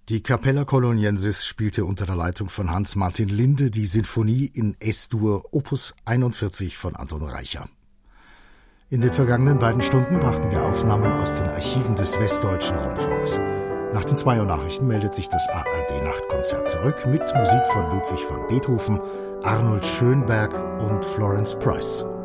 Die Capella Coloniensis spielte unter der Leitung von Hans-Martin Linde die Sinfonie in S-Dur Opus 41 von Anton Reicher. In den vergangenen beiden Stunden brachten wir Aufnahmen aus den Archiven des Westdeutschen Rundfunks. Nach den 2 Uhr Nachrichten meldet sich das ARD-Nachtkonzert zurück mit Musik von Ludwig van Beethoven, Arnold Schönberg und Florence Price.